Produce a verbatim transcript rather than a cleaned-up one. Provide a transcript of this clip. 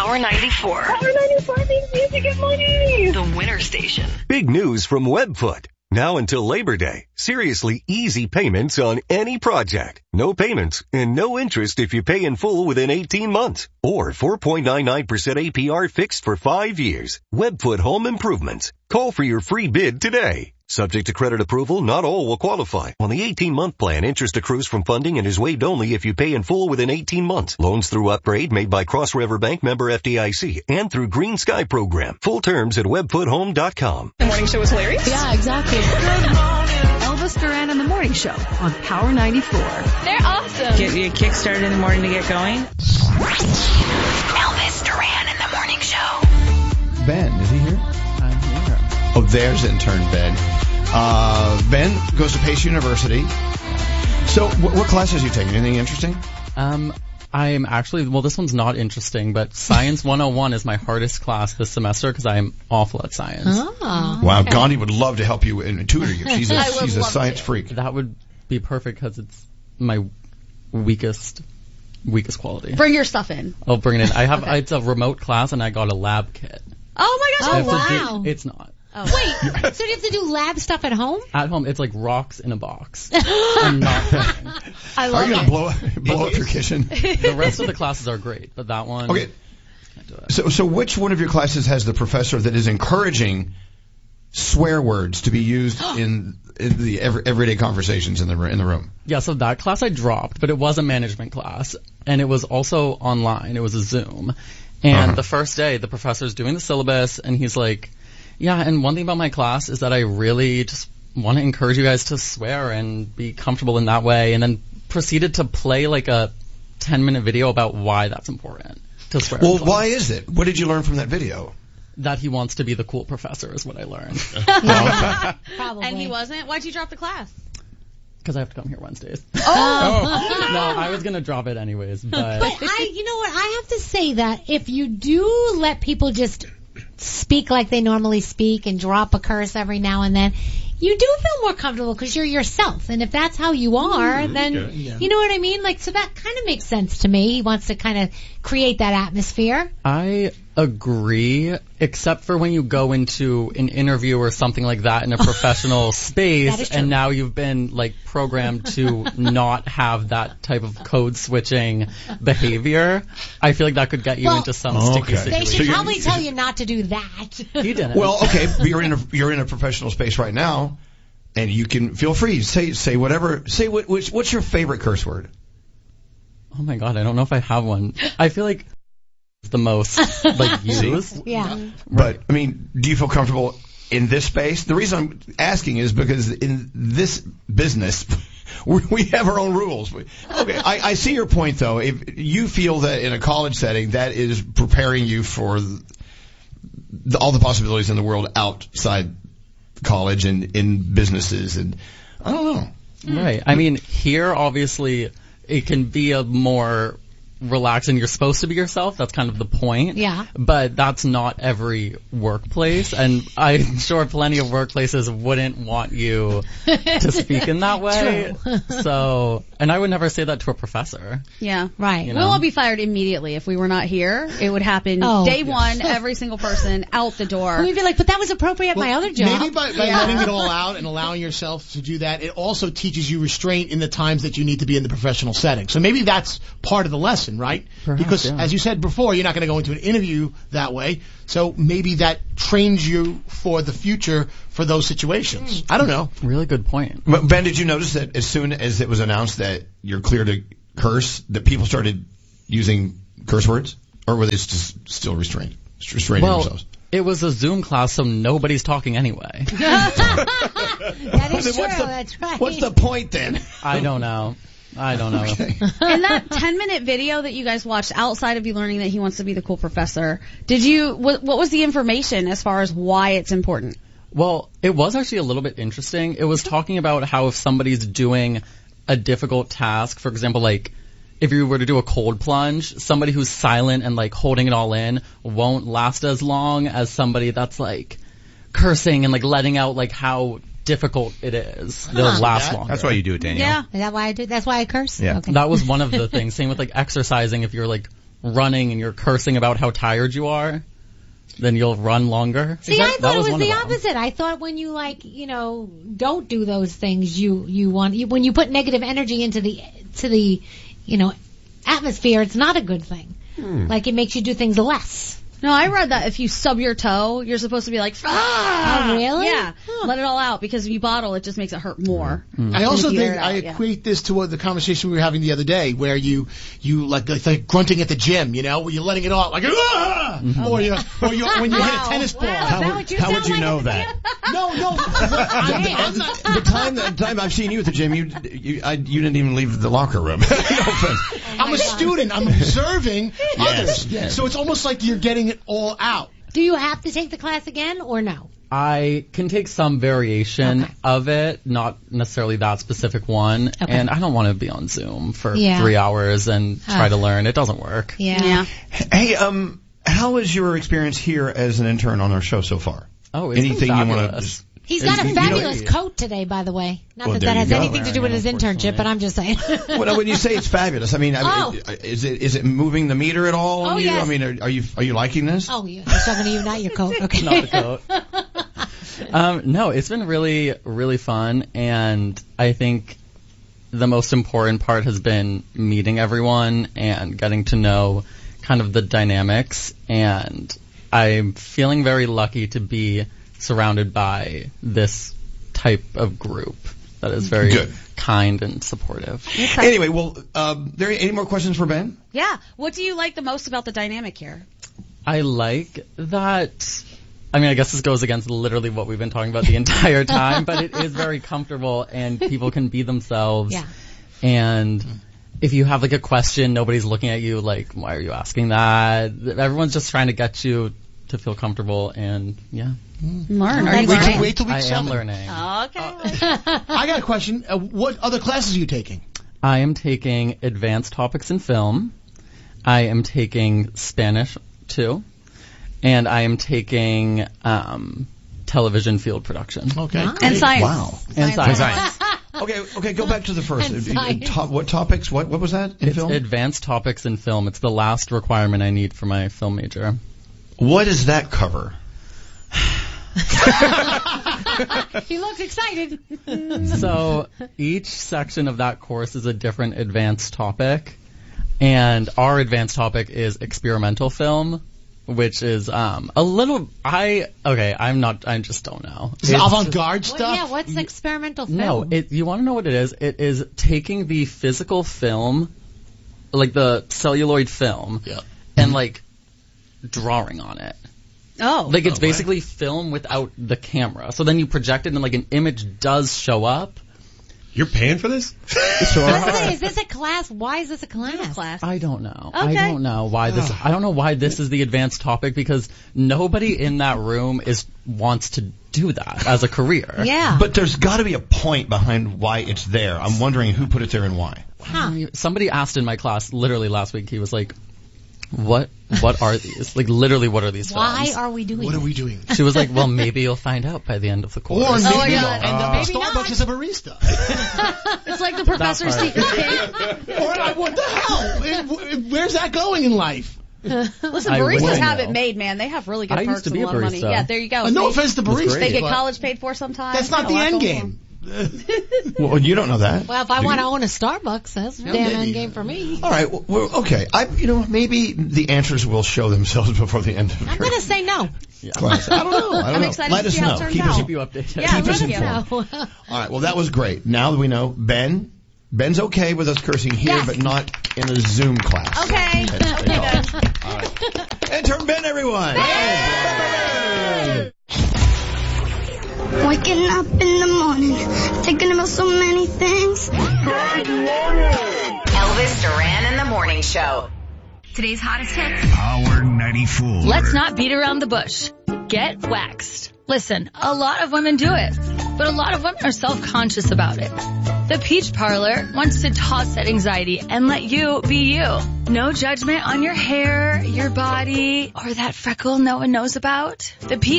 Power ninety-four. Power ninety-four means music and money. The winner station. Big news from Webfoot. Now until Labor Day, seriously easy payments on any project. No payments and no interest if you pay in full within eighteen months. Or four point nine nine percent A P R fixed for five years. Webfoot Home Improvements. Call for your free bid today. Subject to credit approval, not all will qualify. On the eighteen-month plan, interest accrues from funding and is waived only if you pay in full within eighteen months. Loans through Upgrade made by Cross River Bank, member F D I C, and through Green Sky Program. Full terms at webfoot home dot com. The morning show was hilarious? Yeah, exactly. Good morning. Elvis Duran and the Morning Show on Power ninety-four. They're awesome. Get you a kickstart in the morning to get going. Elvis Duran and the Morning Show. Ben, is he here? I'm here. Oh, there's intern Ben. Uh, Ben goes to Pace University. So, what, what classes are you taking? Anything interesting? Um, I'm actually, well, this one's not interesting, but Science one oh one is my hardest class this semester because I am awful at science. Oh, Wow, okay. Gandhi would love to help you and tutor you. She's a, I would she's a love science to. freak. That would be perfect because it's my weakest, weakest quality. Bring your stuff in. I'll bring it in. I have, Okay. it's a remote class and I got a lab kit. Oh my gosh. Oh, I have to wow. do- it's not. Oh. Wait, so do you have to do lab stuff at home? At home, it's like rocks in a box. I'm not kidding. I Are love you going it. to blow, blow up your kitchen? The rest of the classes are great, but that one, Okay. can't do it. So, so which one of your classes has the professor that is encouraging swear words to be used in, in the every, everyday conversations in the in the room? Yeah, so that class I dropped, but it was a management class, and it was also online. It was a Zoom. And Uh-huh. the first day, the professor's doing the syllabus, and he's like, yeah, and one thing about my class is that I really just want to encourage you guys to swear and be comfortable in that way, and then proceeded to play like a ten-minute video about why that's important to swear. Well, in class. why is it? What did you learn from that video? That he wants to be the cool professor is what I learned. Probably. And he wasn't? Why'd you drop the class? Because I have to come here Wednesdays. Oh. No, I was going to drop it anyways, but... But I, you know what? I have to say that if you do let people just speak like they normally speak and drop a curse every now and then, you do feel more comfortable because you're yourself. And if that's how you are, then, you know what I mean? Like, so that kind of makes sense to me. He wants to kind of create that atmosphere. I agree, except for when you go into an interview or something like that in a professional That is space, true. and now you've been like programmed to not have that type of code switching behavior. I feel like that could get you Well, into some Okay. sticky They situation. should So you're- probably tell you not to do that. He didn't. Well, okay, but you're in a you're in a professional space right now, and you can feel free say say whatever. Say what which, what's your favorite curse word? oh my god, I don't know if I have one. I feel like it's the most like used. Yeah. But I mean, do you feel comfortable in this space? The reason I'm asking is because in this business, we, we have our own rules. Okay, I, I see your point though. If you feel that in a college setting, that is preparing you for the, all the possibilities in the world outside college and in businesses, and I don't know. Right. I mean, here obviously it can be a more relaxed and you're supposed to be yourself. That's kind of the point. Yeah. But that's not every workplace, and I'm sure plenty of workplaces wouldn't want you to speak in that way. True. So, and I would never say that to a professor. Yeah. Right. You We'll know? all be fired immediately if we were not here. It would happen Oh. day one, every single person out the door. We'd be like, but that was appropriate at my other job. Maybe by, by Yeah. letting it all out and allowing yourself to do that, it also teaches you restraint in the times that you need to be in the professional setting. So maybe that's part of the lesson, right? Perhaps, because yeah. as you said before, you're not going to go into an interview that way. So maybe that trains you for the future for those situations. I don't know. Really good point. But Ben, did you notice that as soon as it was announced that you're clear to curse, that people started using curse words, or were they just still restrained, restraining Well, themselves? it was a Zoom class, so nobody's talking anyway. That is Then true. what's the- That's right. What's the point then? I don't know. I don't know. Okay. In that ten minute video that you guys watched, outside of you learning that he wants to be the cool professor, did you, what, what was the information as far as why it's important? Well, it was actually a little bit interesting. It was talking about how if somebody's doing a difficult task, for example, like if you were to do a cold plunge, somebody who's silent and like holding it all in won't last as long as somebody that's like cursing and like letting out like how difficult it is. They'll Huh. last longer. That's why you do it, Daniel. Yeah. Is that why I do? That's why I curse? Yeah. Okay. That was one of the things. Same with like exercising. If you're like running and you're cursing about how tired you are, then you'll run longer. See, that, I thought that it was was one the of them. opposite. I thought when you like, you know, don't do those things, you you want you, when you put negative energy into the to the, you know, atmosphere, it's not a good thing. Hmm. Like it makes you do things less. No, I read that if you stub your toe, you're supposed to be like, ah! Oh, really? Yeah. Huh. Let it all out, because if you bottle, it just makes it hurt more. Mm. I also if you think air it I out, yeah. equate this to what the conversation we were having the other day, where you you like like, like grunting at the gym, you know, where you're letting it out like ah, Mm-hmm. or you or you when you hit a tennis ball. Wow, is How that would- what you how sound would you like know at the that? gym? No, no. I'm, I'm not, The time, the time I've seen you at the gym, you you, I, you didn't even leave the locker room. No offense. I'm a student. I'm observing others. yes. So it's almost like you're getting it all out. Do you have to take the class again or no? I can take some variation Okay. of it, not necessarily that specific one. Okay. And I don't want to be on Zoom for Yeah. three hours and try Ah. to learn. It doesn't work. Yeah. Yeah. Hey, um, how is your experience here as an intern on our show so far? Oh, it's Anything been you want to? fabulous. He's It's- got a you know, fabulous it- coat today, by the way. Not Well, that there that you has go. anything to do with his internship, but I'm just saying. Well, when you say it's fabulous, I mean, I mean Oh. is it is it moving the meter at all? on Oh, you? yes. I mean, are, are you are you liking this? Oh, you, he's talking to you, not your coat. Okay. Not the coat. Um, no, it's been really, really fun, and I think the most important part has been meeting everyone and getting to know kind of the dynamics, and I'm feeling very lucky to be surrounded by this type of group that is very Good. kind and supportive. Anyway, well, um, there any more questions for Ben? Yeah. What do you like the most about the dynamic here? I like that. I mean, I guess this goes against literally what we've been talking about the entire time, but it is very comfortable and people can be themselves. Yeah. And if you have like a question, nobody's looking at you like, why are you asking that? Everyone's just trying to get you to feel comfortable, and yeah, Learn. Are you Wait till, learning? wait till week I seven. am learning. Okay. I got a question. Uh, what other classes are you taking? I am taking advanced topics in film. I am taking Spanish too. And I am taking um, television field production. Okay. And science. Wow. And science. Science. Okay, okay, go back to the first. And Uh, science. to- what topics? What what was that in It's film? advanced topics in film. It's the last requirement I need for my film major. What does that cover? He looks excited. So each section of that course is a different advanced topic, and our advanced topic is experimental film, which is um a little I okay I'm not I just don't know. Is it It's- avant-garde What, stuff? yeah, what's experimental film? No, it, you want to know what it is? It is taking the physical film, like the celluloid film, Yeah. and like drawing on it. Oh. Like it's Okay. basically film without the camera. So then you project it and like an image does show up. You're paying for this? Sure. Listen, is this a class? Why is this a class? class. I don't know. Okay. I don't know why this. I don't know why this is the advanced topic, because nobody in that room is wants to do that as a career. Yeah. But there's got to be a point behind why it's there. I'm wondering who put it there and why. Huh. Somebody asked in my class literally last week. He was like, "What? What are these? Like literally, what are these Why films?" are we doing What are this? we doing? She was like, "Well, maybe you'll find out by the end of the course." Or maybe my you'll God. end up Uh, at Maybe Starbucks not. as a barista. It's like the professor's part. secret cake. Or, uh, what the hell? It- it- Where's that going in life? Listen, I baristas wish. have it made, man. They have really good I perks used to and be a a lot of money. barista. Yeah, there you go. Uh, no They- offense to That's baristas, great. They get but college paid for sometimes. that's not Got the a lot end going game. Well, you don't know that. Well, if I Do want to you? own a Starbucks, that's a damn maybe. end game for me. All right. Well, well, okay. I, you know, maybe the answers will show themselves before the end of I'm your going to say no. class. I don't know. I don't I'm know. excited Let to us see how know. it turns Keep out. us, Keep you updated. Yeah, keep us let us informed. know. All right. Well, that was great. Now that we know, Ben, Ben's okay with us cursing here, Yes. but not in a Zoom class. Okay. That's Okay, all. then. All right. Intern Ben, everyone. Waking up in the morning, thinking about so many things. Elvis Duran in the Morning Show. Today's hottest hits. Power ninety-four. Let's not beat around the bush. Get waxed. Listen, a lot of women do it, but a lot of women are self-conscious about it. The Peach Parlor wants to toss that anxiety and let you be you. No judgment on your hair, your body, or that freckle no one knows about. The Peach